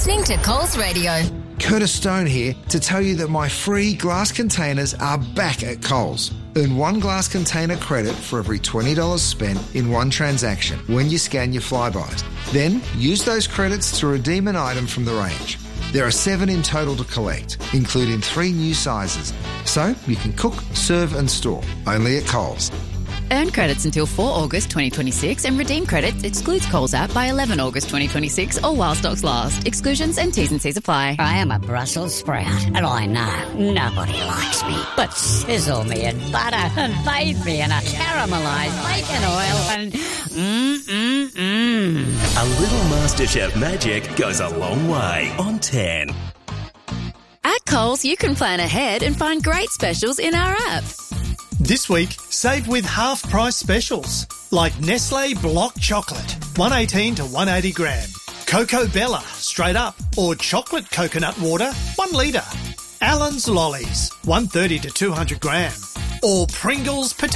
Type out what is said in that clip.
listening to Coles Radio. Curtis Stone here to tell you that my free glass containers are back at Coles. Earn one glass container credit for every $20 spent in one transaction when you scan your Flybys. Then use those credits to redeem an item from the range. There are 7 in total to collect, including 3 new sizes. So you can cook, serve and store, only at Coles. Earn credits until 4 August 2026 and redeem credits excludes Coles app by 11 August 2026 or while stocks last. Exclusions and T's and C's apply. I am a Brussels sprout and I know nobody likes me. But sizzle me in butter and bathe me in a caramelised bacon oil and A little MasterChef magic goes a long way on 10. At Coles, you can plan ahead and find great specials in our app. This week, save with half-price specials, like Nestle Block Chocolate, 118 to 180 gram. Coco Bella, straight up, or chocolate coconut water, 1 litre. Allen's Lollies, 130 to 200 gram. Or Pringles Potato